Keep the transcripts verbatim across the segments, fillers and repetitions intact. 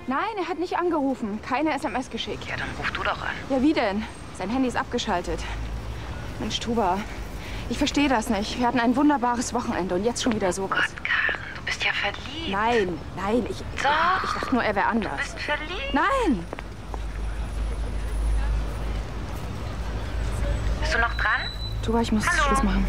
Nein, er hat nicht angerufen. Keine S M S geschickt. Ja, dann ruf du doch an. Ja, wie denn? Sein Handy ist abgeschaltet. Mensch, Tuba, ich verstehe das nicht. Wir hatten ein wunderbares Wochenende und jetzt schon wieder sowas. Gott, Karen, du bist ja verliebt. Nein, nein, ich... Doch. Ich dachte nur, er wäre anders. Du bist verliebt. Nein! Bist du noch dran? Tuba, ich muss Hallo? Schluss machen.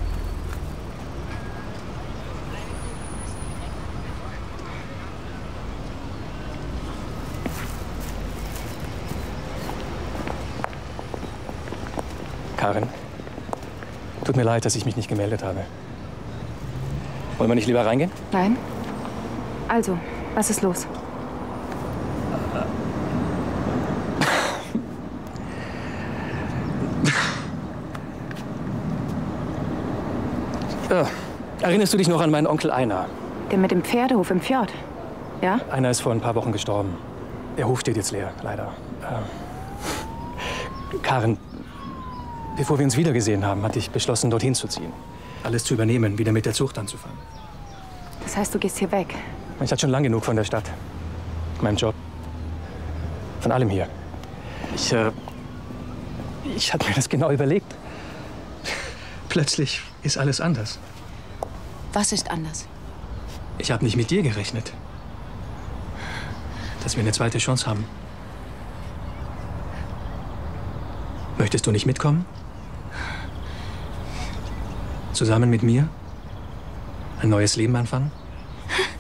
Karen, tut mir leid, dass ich mich nicht gemeldet habe. Wollen wir nicht lieber reingehen? Nein? Also, was ist los? Ja. Erinnerst du dich noch an meinen Onkel Einar? Der mit dem Pferdehof im Fjord. Ja? Einar ist vor ein paar Wochen gestorben. Der Hof steht jetzt leer, leider. Ähm, Karen, bevor wir uns wiedergesehen haben, hatte ich beschlossen, dorthin zu ziehen. Alles zu übernehmen, wieder mit der Zucht anzufangen. Das heißt, du gehst hier weg? Ich hatte schon lange genug von der Stadt. Meinem Job. Von allem hier. Ich, äh, ich hatte mir das genau überlegt. Plötzlich ist alles anders. Was ist anders? Ich habe nicht mit dir gerechnet. Dass wir eine zweite Chance haben. Möchtest du nicht mitkommen? Zusammen mit mir? Ein neues Leben anfangen?